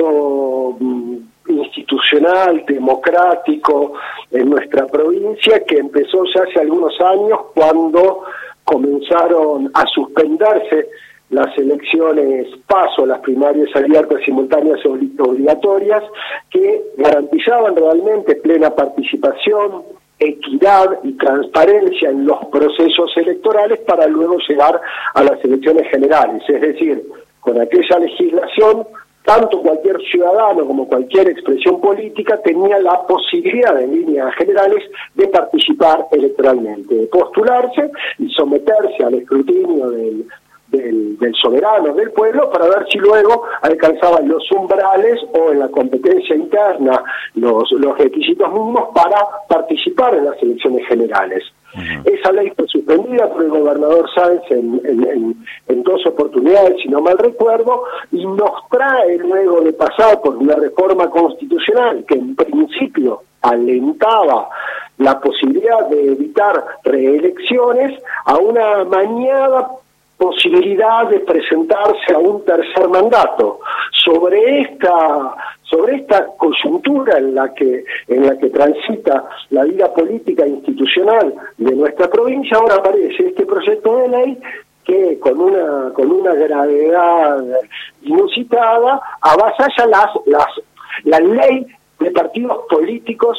proceso institucional, democrático en nuestra provincia, que empezó ya hace algunos años cuando comenzaron a suspenderse las elecciones PASO, las primarias abiertas, simultáneas y obligatorias, que garantizaban realmente plena participación, equidad y transparencia en los procesos electorales para luego llegar a las elecciones generales. Es decir, con aquella legislación, tanto cualquier ciudadano como cualquier expresión política tenía la posibilidad, en líneas generales, de participar electoralmente, de postularse y someterse al escrutinio del soberano, del pueblo, para ver si luego alcanzaban los umbrales o en la competencia interna los requisitos mínimos para participar en las elecciones generales. Esa ley fue suspendida por el gobernador Sáenz en 2 oportunidades, si no mal recuerdo, y nos trae, luego de pasar por una reforma constitucional que en principio alentaba la posibilidad de evitar reelecciones, a una maniada posibilidad de presentarse a un tercer mandato. Sobre esta coyuntura en la que transita la vida política e institucional de nuestra provincia, ahora aparece este proyecto de ley que con una gravedad inusitada avasalla la ley de partidos políticos,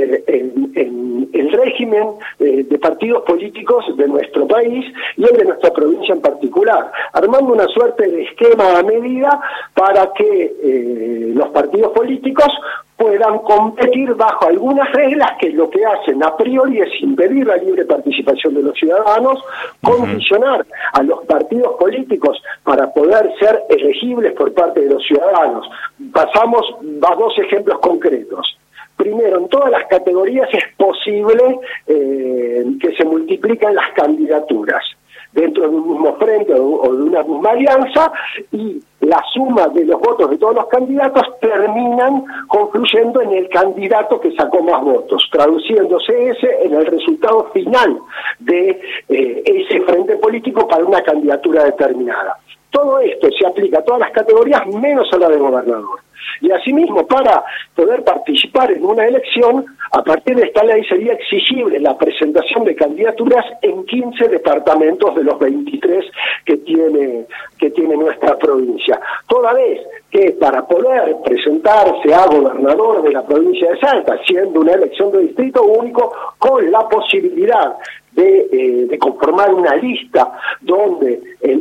el régimen de partidos políticos de nuestro país y el de nuestra provincia en particular, armando una suerte de esquema a medida para que los partidos políticos puedan competir bajo algunas reglas que lo que hacen a priori es impedir la libre participación de los ciudadanos, condicionar a los partidos políticos para poder ser elegibles por parte de los ciudadanos. Pasamos a 2 ejemplos concretos. Primero, en todas las categorías es posible que se multipliquen las candidaturas dentro de un mismo frente o de una misma alianza, y la suma de los votos de todos los candidatos terminan confluyendo en el candidato que sacó más votos, traduciéndose ese en el resultado final de ese frente político para una candidatura determinada. Todo esto se aplica a todas las categorías menos a la de gobernador. Y asimismo, para poder participar en una elección, a partir de esta ley sería exigible la presentación de candidaturas en 15 departamentos de los 23 que tiene nuestra provincia. Toda vez que para poder presentarse a gobernador de la provincia de Salta, siendo una elección de distrito único, con la posibilidad de conformar una lista donde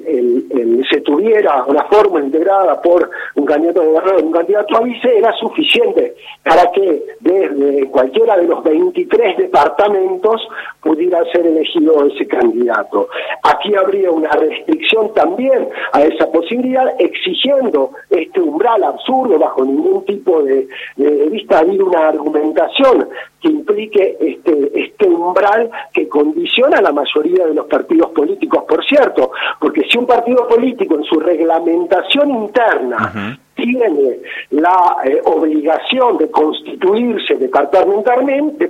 se tuviera una fórmula integrada por un candidato a gobernador y un candidato a vice, era suficiente para que desde cualquiera de los 23 departamentos pudiera ser elegido ese candidato. Aquí habría una restricción también a esa posibilidad, exigiendo este umbral absurdo bajo ningún tipo de vista. Ha habido una argumentación que implique este umbral que condiciona a la mayoría de los partidos políticos, por cierto, porque si un partido político en su reglamentación interna tiene la obligación de constituirse departamentalmente,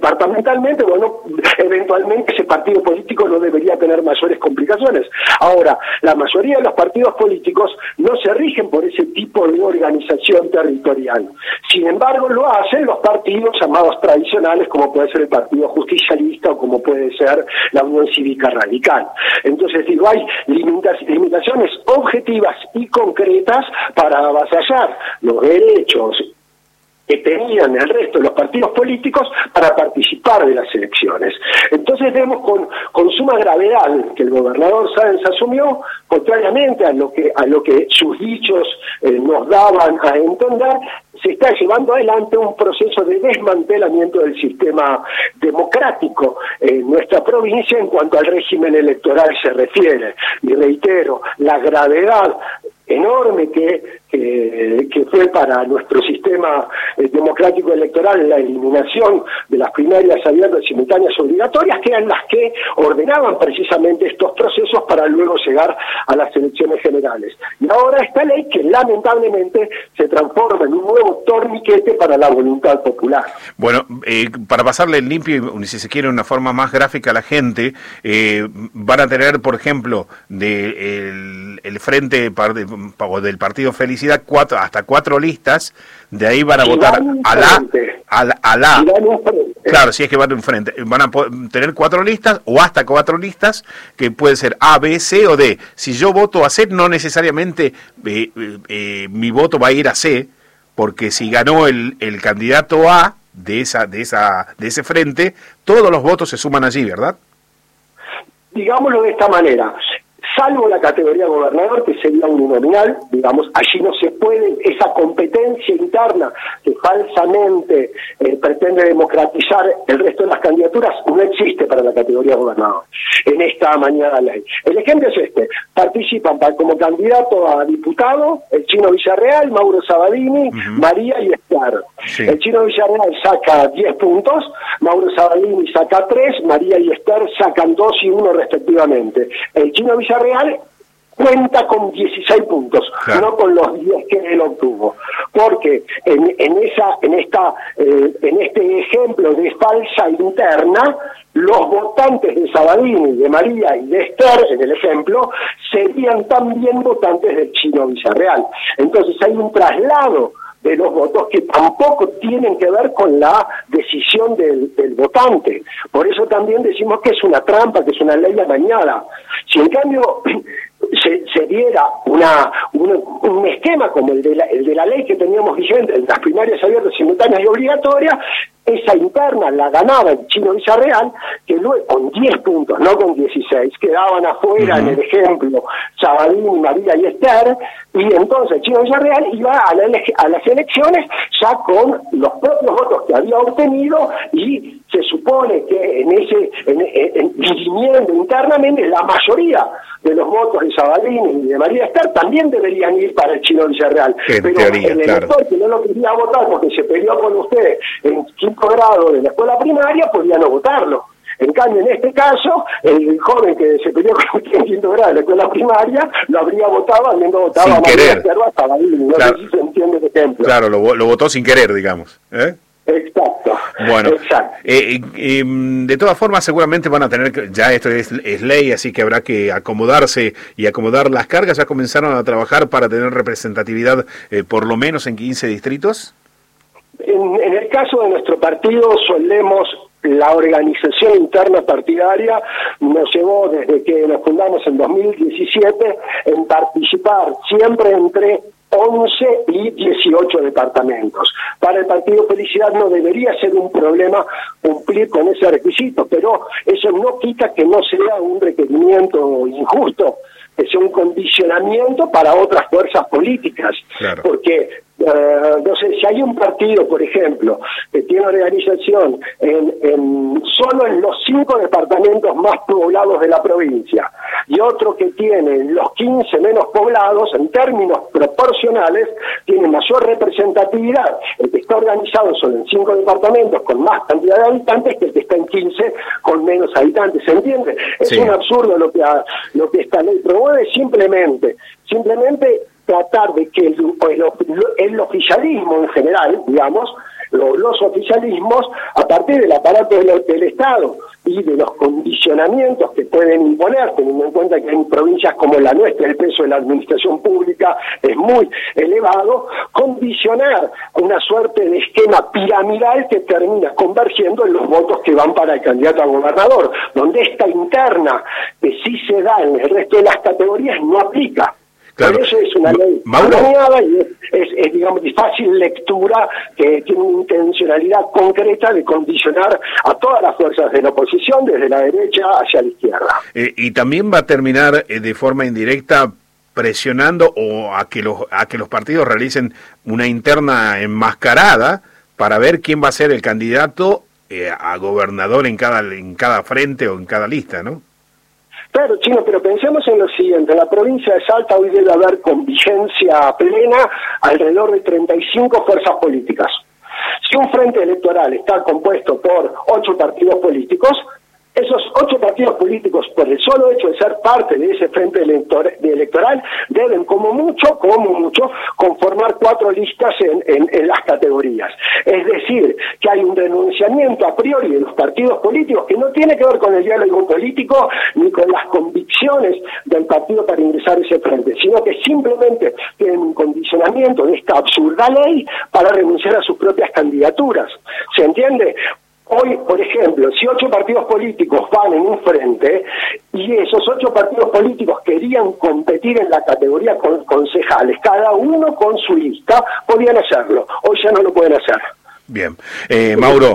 bueno, eventualmente ese partido político no debería tener mayores complicaciones. Ahora, la mayoría de los partidos políticos no se rigen por ese tipo de organización territorial. Sin embargo, lo hacen los partidos llamados tradicionales, como puede ser el Partido Justicialista o como puede ser la Unión Cívica Radical. Entonces, digo, hay limitaciones objetivas y concretas para avasallar los derechos que tenían el resto de los partidos políticos para participar de las elecciones. Entonces vemos con suma gravedad que el gobernador Sáenz asumió, contrariamente a lo que sus dichos nos daban a entender, se está llevando adelante un proceso de desmantelamiento del sistema democrático en nuestra provincia en cuanto al régimen electoral se refiere. Y reitero, la gravedad enorme que fue para nuestro sistema democrático electoral la eliminación de las primarias abiertas, simultáneas, obligatorias, que eran las que ordenaban precisamente estos procesos para luego llegar a las elecciones generales. Y ahora esta ley que lamentablemente se transforma en un nuevo torniquete para la voluntad popular. Bueno, para pasarle el limpio y si se quiere una forma más gráfica a la gente, van a tener, por ejemplo, el frente del Partido Feliz publicidad hasta 4 listas, de ahí van a Si votar van a la. Si van un frente. Claro, si es que van enfrente. Van a tener 4 listas o hasta 4 listas, que puede ser A, B, C o D. Si yo voto a C, no necesariamente mi voto va a ir a C, porque si ganó el candidato A de ese frente, todos los votos se suman allí, ¿verdad? Digámoslo de esta manera, salvo la categoría gobernador, que sería uninominal, digamos, allí no se puede, esa competencia interna que falsamente pretende democratizar el resto de las candidaturas, no existe para la categoría gobernador, en esta mañana ley. El ejemplo es este: participan como candidato a diputado el Chino Villarreal, Mauro Sabadini, María y Esther. Sí. El Chino Villarreal saca 10 puntos, Mauro Sabadini saca 3, María y Esther sacan 2 y 1 respectivamente. El Chino Villarreal cuenta con 16 puntos, claro, no con los 10 que él obtuvo, porque en este ejemplo de falsa interna, los votantes de Sabadini, de María y de Esther, en el ejemplo, serían también votantes del Chino Villarreal. Entonces hay un traslado de los votos que tampoco tienen que ver con la decisión del votante. Por eso también decimos que es una trampa, que es una ley amañada. Si en cambio se diera un esquema como el de la ley que teníamos vigente, las primarias abiertas, simultáneas y obligatorias, esa interna la ganaba el Chino Villarreal, que luego con 10 puntos, no con 16, quedaban afuera en el ejemplo Sabadini, María y Esther, y entonces el Chino Villarreal iba a las elecciones ya con los propios votos que había obtenido, y se supone que dirimiendo internamente, la mayoría de los votos de Sabadini y de María Esther también deberían ir para el Chino Villarreal. Pero teoría, el elector que no lo quería votar porque se peleó con usted en quinto grado de la escuela primaria, podía no votarlo. En cambio, en este caso, el joven que se peleó con usted en quinto grado de la escuela primaria, lo habría votado habiendo votado a María Esther o a Sabadini. No sé si se entiende el ejemplo. Claro, lo votó sin querer, digamos. Exacto. Bueno, exacto. De todas formas seguramente van a tener que, ya esto es ley, así que habrá que acomodarse y acomodar las cargas. ¿Ya comenzaron a trabajar para tener representatividad por lo menos en 15 distritos? En el caso de nuestro partido, la organización interna partidaria nos llevó desde que nos fundamos en 2017 en participar siempre entre 11 y 18 departamentos. Para el Partido Felicidad no debería ser un problema cumplir con ese requisito, pero eso no quita que no sea un requerimiento injusto, que sea un condicionamiento para otras fuerzas políticas. Claro. Porque no sé, si hay un partido, por ejemplo, que tiene organización solo en los 5 departamentos más poblados de la provincia, y otro que tiene los 15 menos poblados, en términos proporcionales, tiene mayor representatividad el que está organizado solo en 5 departamentos con más cantidad de habitantes que el que está en 15 con menos habitantes, ¿se entiende? Sí. Es un absurdo lo que esta ley promueve, simplemente tratar de que el oficialismo en general, digamos, los oficialismos, a partir del aparato del Estado y de los condicionamientos que pueden imponer, teniendo en cuenta que en provincias como la nuestra el peso de la administración pública es muy elevado, condicionar una suerte de esquema piramidal que termina convergiendo en los votos que van para el candidato a gobernador, donde esta interna que sí se da en el resto de las categorías no aplica. Claro. Por eso es una ley amañada y es digamos, de fácil lectura, que tiene una intencionalidad concreta de condicionar a todas las fuerzas de la oposición, desde la derecha hacia la izquierda. Y también va a terminar de forma indirecta presionando a que los partidos realicen una interna enmascarada para ver quién va a ser el candidato a gobernador en cada frente o en cada lista, ¿no? Claro, Chino, pero pensemos en lo siguiente: en la provincia de Salta hoy debe haber con vigencia plena alrededor de 35 fuerzas políticas. Si un frente electoral está compuesto por 8 partidos políticos, Esos 8 partidos políticos, por el solo hecho de ser parte de ese frente electoral, deben como mucho, conformar 4 listas en las categorías. Es decir, que hay un renunciamiento a priori de los partidos políticos que no tiene que ver con el diálogo político ni con las convicciones del partido para ingresar a ese frente, sino que simplemente tienen un condicionamiento de esta absurda ley para renunciar a sus propias candidaturas. ¿Se entiende? Hoy, por ejemplo, si 8 partidos políticos van en un frente y esos 8 partidos políticos querían competir en la categoría concejales, cada uno con su lista, podían hacerlo. Hoy ya no lo pueden hacer. Bien. Mauro.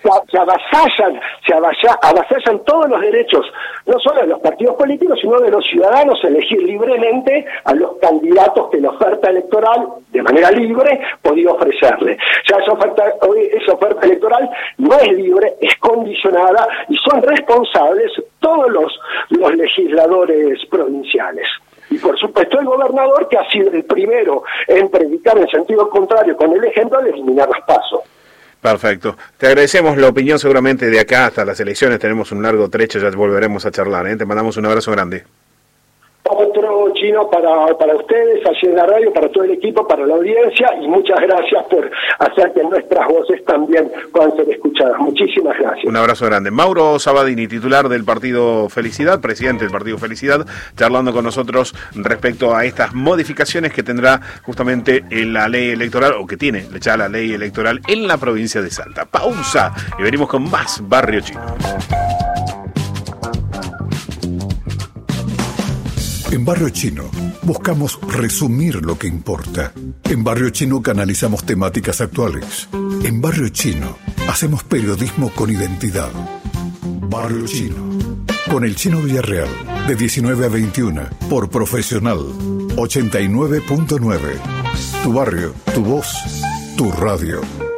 Se avasallan todos los derechos, no solo de los partidos políticos, sino de los ciudadanos, a elegir libremente a los candidatos que la oferta electoral, de manera libre, podía ofrecerle. Ya esa oferta electoral no es libre, es condicionada, y son responsables todos los legisladores provinciales. Y por supuesto el gobernador, que ha sido el primero en predicar en sentido contrario con el ejemplo de eliminar las PASO. Perfecto. Te agradecemos la opinión. Seguramente de acá hasta las elecciones tenemos un largo trecho, ya volveremos a charlar, ¿eh? Te mandamos un abrazo grande. Otro, Chino, para ustedes, allí en la radio, para todo el equipo, para la audiencia, y muchas gracias por hacer que nuestras voces también puedan ser escuchadas. Muchísimas gracias. Un abrazo grande. Mauro Sabadini, titular del Partido Felicidad, presidente del Partido Felicidad, charlando con nosotros respecto a estas modificaciones que tendrá justamente la ley electoral, o que tiene ya la ley electoral en la provincia de Salta. Pausa y venimos con más Barrio Chino. En Barrio Chino buscamos resumir lo que importa. En Barrio Chino canalizamos temáticas actuales. En Barrio Chino hacemos periodismo con identidad. Barrio Chino. Con el Chino Villarreal, de 19 a 21, por Profesional 89.9. Tu barrio, tu voz, tu radio.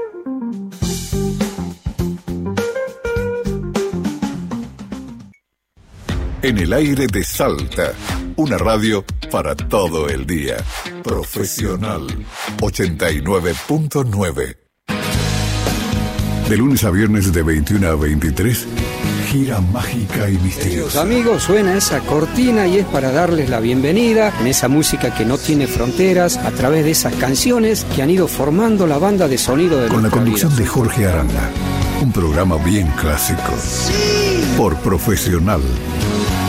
En el aire de Salta, una radio para todo el día. Profesional 89.9. De lunes a viernes de 21 a 23, gira mágica y misteriosa. Queridos amigos, suena esa cortina y es para darles la bienvenida en esa música que no tiene fronteras, a través de esas canciones que han ido formando la banda de sonido de con la conducción vida. De Jorge Aranda, un programa bien clásico. Sí. Por Profesional